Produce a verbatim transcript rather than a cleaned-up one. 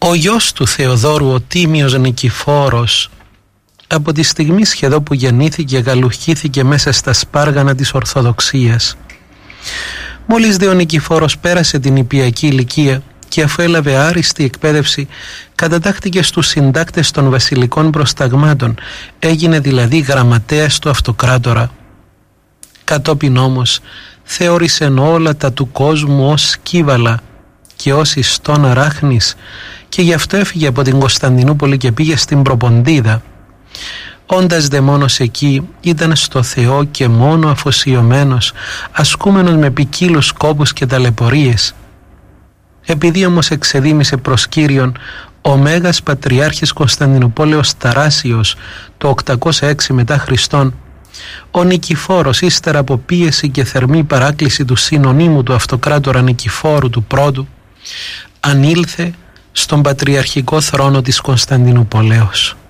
Ο γιος του Θεοδόρου, ο Τίμιος Νικηφόρος, από τη στιγμή σχεδόν που γεννήθηκε γαλουχήθηκε μέσα στα σπάργανα της Ορθοδοξίας. Μόλις δε ο Νικηφόρος πέρασε την νηπιακή ηλικία και αφού έλαβε άριστη εκπαίδευση κατατάχθηκε στους συντάκτες των βασιλικών προσταγμάτων, έγινε δηλαδή γραμματέας του αυτοκράτορα. Κατόπιν όμως θεώρησεν όλα τα του κόσμου ως σκύβαλα και ως ιστόν αράχνης και γι' αυτό έφυγε από την Κωνσταντινούπολη και πήγε στην Προποντίδα. Όντας δε μόνος εκεί ήταν στο Θεό και μόνο αφοσιωμένος, ασκούμενος με ποικίλους κόπους και ταλαιπωρίες. Επειδή όμως εξεδίμησε προς Κύριον ο Μέγας Πατριάρχης Κωνσταντινουπόλεως Ταράσιος το οκτακόσια έξι μετά Χριστόν, ο Νικηφόρος ύστερα από πίεση και θερμή παράκληση του συνωνύμου του αυτοκράτορα Νικηφόρου του πρώτου ανήλθε στον πατριαρχικό θρόνο της Κωνσταντινουπολέως.